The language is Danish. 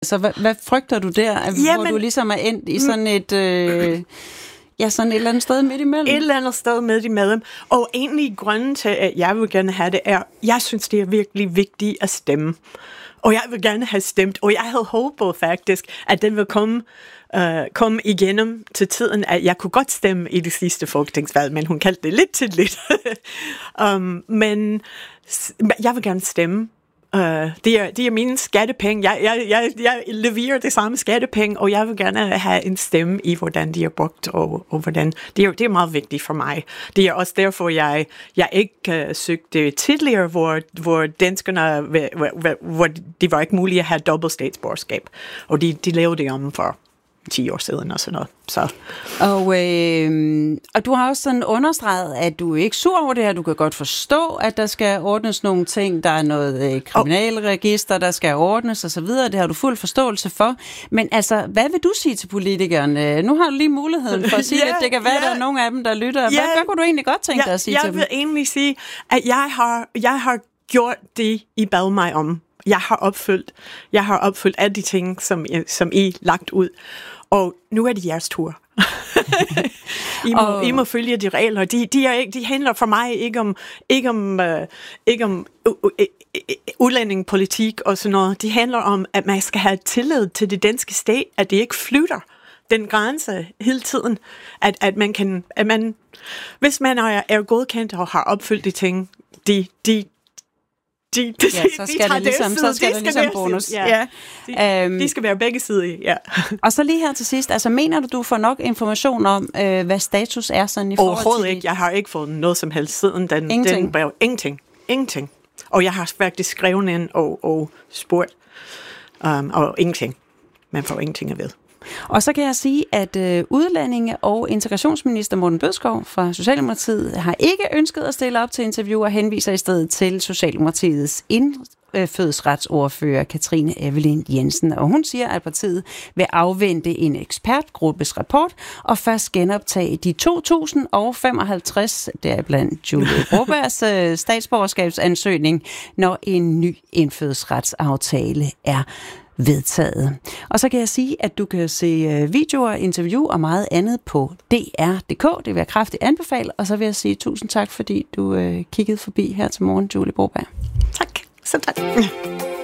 Så hvad frygter du der, hvor du ligesom er endt i sådan et... sådan et eller andet sted midt imellem? Et eller andet sted midt imellem. Og egentlig grunden til, at jeg vil gerne have det, er, jeg synes, det er virkelig vigtigt at stemme. Og jeg vil gerne have stemt, og jeg havde håbet faktisk, at den vil komme igennem til tiden, at jeg kunne godt stemme i det sidste folketingsvalg, men hun kaldte det lidt tidligt. Men jeg vil gerne stemme. Det er mine skattepenge. Jeg leverer det samme skattepenge, og jeg vil gerne have en stemme i, hvordan de er brugt, og hvordan. Det er meget vigtigt for mig. Det er også derfor, jeg ikke søgte tidligere, hvor danskerne, hvor det var ikke muligt at have dobbelt statsborgerskab, og de lavede det om for 10 år siden og sådan noget. Så. Og du har også sådan understreget, at du ikke er sur over det her. Du kan godt forstå, at der skal ordnes nogle ting. Der er noget kriminalregister, der skal ordnes osv. Det har du fuld forståelse for. Men altså, hvad vil du sige til politikerne? Nu har du lige muligheden for at sige, at det kan være, der er nogle af dem, der lytter. Hvad kunne du egentlig godt tænke dig at sige til dem? Jeg vil egentlig sige, at jeg har gjort det, I bad mig om. Jeg har opfyldt alle de ting, som I lagt ud. Og nu er det jeres tur. I må følge de regler. De handler for mig ikke om udlændingepolitik og sådan noget. De handler om, at man skal have tillid til det danske stat, at det ikke flytter den grænse hele tiden. At man hvis man er godkendt og har opfyldt de ting, så skal der ligesom bonus. Ja. De skal være begge sider, ja. Og så lige her til sidst, altså mener du får nok information om, hvad status er sådan i forhold til... Overhovedet ikke. Jeg har ikke fået noget som helst siden den Ingenting. Og jeg har faktisk skrevet ind og spurgt, og ingenting. Man får ingenting at vide. Og så kan jeg sige, at udlændinge- og integrationsminister Morten Bødskov fra Socialdemokratiet har ikke ønsket at stille op til interview og henviser i stedet til Socialdemokratiets indfødsretsordfører Katrine Evelyn Jensen. Og hun siger, at partiet vil afvente en ekspertgruppes rapport og først genoptage de 2055, deriblandt Julie Brobergs statsborgerskabsansøgning, når en ny indfødsretsaftale er vedtaget. Og så kan jeg sige, at du kan se videoer, interview og meget andet på dr.dk. Det vil jeg kraftigt anbefale. Og så vil jeg sige tusind tak, fordi du kiggede forbi her til morgen, Julie Broberg. Tak. Så tak.